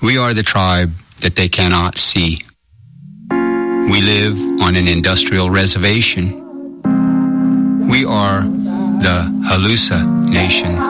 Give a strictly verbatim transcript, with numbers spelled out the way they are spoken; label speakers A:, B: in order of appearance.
A: We are the tribe that they cannot see. We live on an industrial reservation. We are the Halusa Nation.